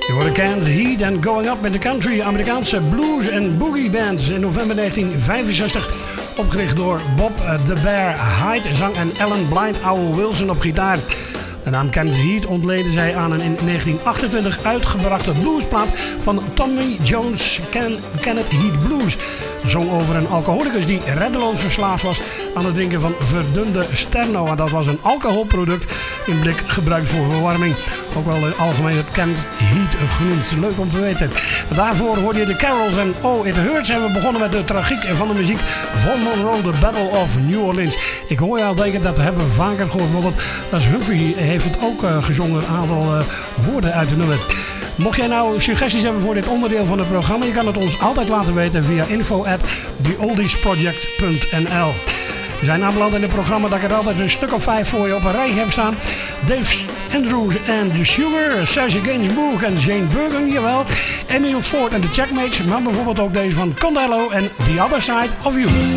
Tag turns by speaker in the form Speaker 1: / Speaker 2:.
Speaker 1: Je hoorde Canned Heat en Going Up in the Country, Amerikaanse blues- en boogie band. In november 1965 opgericht door Bob the Bear Hyde, zang en Alan Blind Owl Wilson op gitaar. De naam Canned Heat ontleden zij aan een in 1928 uitgebrachte bluesplaat van Tommy Jones Canned Heat Blues. Een song over een alcoholicus die reddeloos verslaafd was aan het drinken van verdunde Sterno. En dat was een alcoholproduct in blik gebruikt voor verwarming. Ook wel in algemeen het Canned Heat genoemd. Leuk om te weten. Daarvoor hoorde je de Carols en Oh It Hurts. En we begonnen met de tragiek van de muziek van Monroe, The Battle of New Orleans. Ik hoor je al denken, dat hebben we vaker gehoord. Bijvoorbeeld, dat is Humphrey heeft het ook gezongen. Een aantal woorden uit de nummer. Mocht jij nou suggesties hebben voor dit onderdeel van het programma, je kan het ons altijd laten weten via info@theoldiesproject.nl. We zijn aanbeland in het programma dat ik er altijd een stuk of 5 voor je op een rij heb staan. Dave Andrews en The Sugar, Serge Gainsbourg en Jane Burgon, jawel. Emile Ford en The Checkmates, maar bijvoorbeeld ook deze van Condello en The Other Side of You.